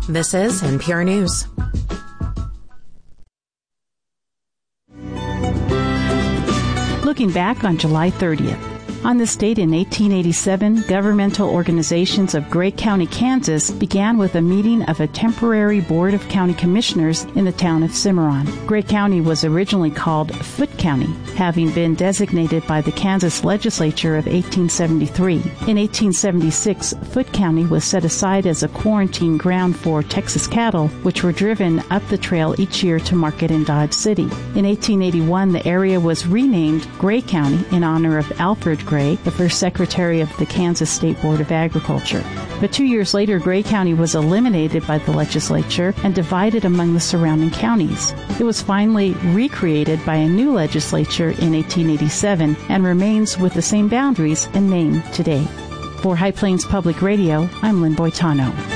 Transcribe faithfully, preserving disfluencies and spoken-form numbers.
This is N P R News. Looking back on July thirtieth. On this date in eighteen eighty-seven, governmental organizations of Gray County, Kansas began with a meeting of a temporary Board of County Commissioners in the town of Cimarron. Gray County was originally called Foote County, having been designated by the Kansas legislature of eighteen seventy-three. In eighteen seventy-six, Foote County was set aside as a quarantine ground for Texas cattle, which were driven up the trail each year to market in Dodge City. In eighteen eighty-one, the area was renamed Gray County in honor of Alfred Gray, the first secretary of the Kansas State Board of Agriculture. But two years later, Gray County was eliminated by the legislature and divided among the surrounding counties. It was finally recreated by a new legislature in eighteen eighty-seven and remains with the same boundaries and name today. For High Plains Public Radio, I'm Lynn Boitano.